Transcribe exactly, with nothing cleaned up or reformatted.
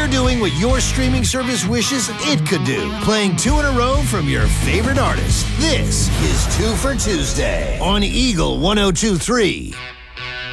we're doing what your streaming service wishes it could do. Playing two in a row from your favorite artist. This is Two for Tuesday on Eagle one oh two three.